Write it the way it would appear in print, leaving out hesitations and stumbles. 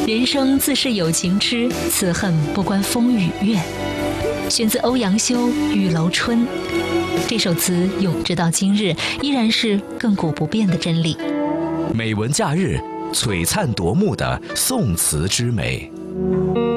人生自是有情痴，此恨不关风与月。选自欧阳修《玉楼春》。这首词永直到今日，依然是亘古不变的真理。 美文假日，璀璨夺目的宋词之美。